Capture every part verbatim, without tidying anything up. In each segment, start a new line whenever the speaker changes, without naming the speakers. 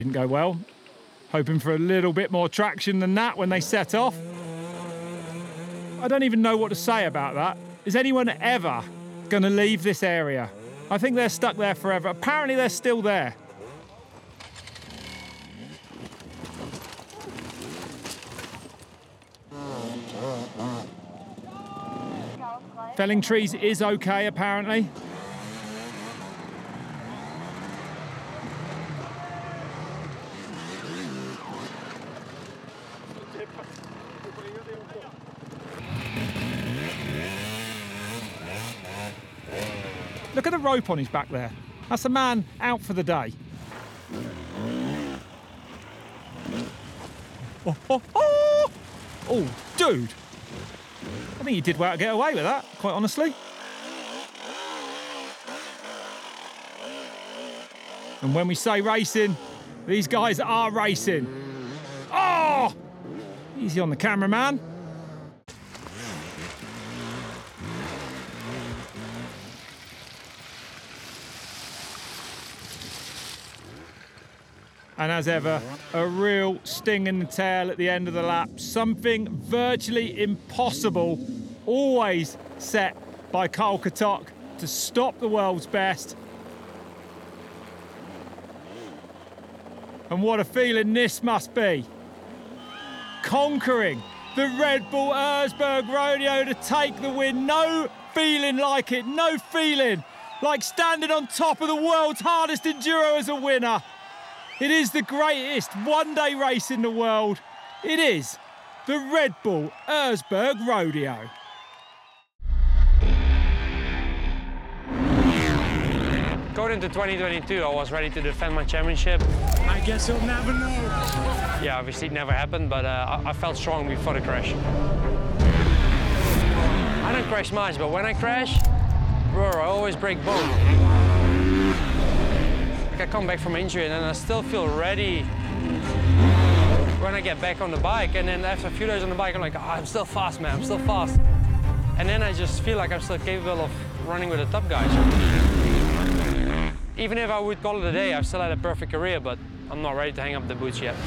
Didn't go well. Hoping for a little bit more traction than that when they set off. I don't even know what to say about that. Is anyone ever going to leave this area? I think they're stuck there forever. Apparently they're still there. Felling trees is okay, apparently. Look at the rope on his back there. That's a man out for the day. Oh, oh, oh! Oh, dude! I think you did well to get away with that, quite honestly. And when we say racing, these guys are racing. Oh! Easy on the cameraman. And as ever, a real sting in the tail at the end of the lap. Something virtually impossible, always set by Karl Katok to stop the world's best. And what a feeling this must be. Conquering the Red Bull Erzberg Rodeo to take the win. No feeling like it, no feeling like standing on top of the world's hardest enduro as a winner. It is the greatest one-day race in the world. It is the Red Bull Erzberg Rodeo.
Going into twenty twenty-two, I was ready to defend my championship.
I guess you'll never know.
Yeah, obviously it never happened, but uh, I, I felt strong before the crash. I don't crash much, but when I crash, bro, I always break bone. I come back from injury and then I still feel ready when I get back on the bike, and then after a few days on the bike I'm like, oh, I'm still fast, man, I'm still fast. And then I just feel like I'm still capable of running with the top guys. Even if I would call it a day, I've still had a perfect career, but I'm not ready to hang up the boots yet.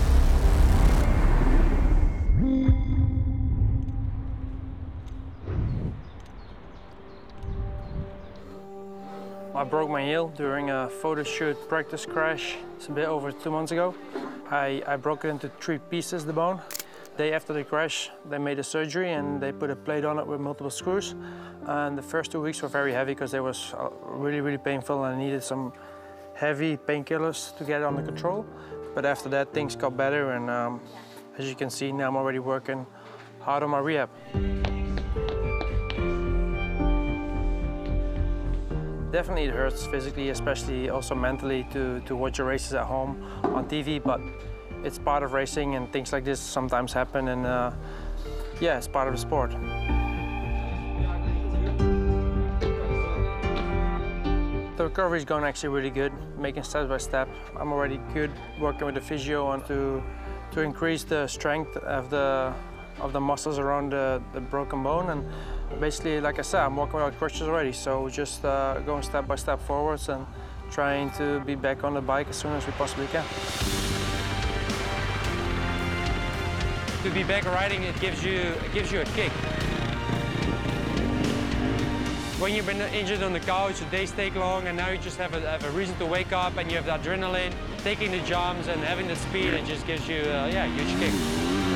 I broke my heel during a photo shoot practice crash. It's a bit over two months ago. I, I broke it into three pieces, the bone. The day after the crash, they made a surgery and they put a plate on it with multiple screws. And the first two weeks were very heavy because they was really, really painful and I needed some heavy painkillers to get it under control. But after that, things got better, and um, as you can see, now I'm already working hard on my rehab. Definitely it hurts physically, especially also mentally, to, to watch your races at home on T V, but it's part of racing and things like this sometimes happen, and uh, yeah, it's part of the sport. The recovery is going actually really good, making step by step. I'm already good working with the physio on to, to increase the strength of the, of the muscles around the, the broken bone. And basically, like I said, I'm walking without crutches already, so just uh, going step by step forwards and trying to be back on the bike as soon as we possibly can. To be back riding, it gives you, it gives you a kick. When you've been injured on the couch, the days take long, and now you just have a, have a reason to wake up, and you have the adrenaline, taking the jumps and having the speed, it just gives you uh, yeah, a huge kick.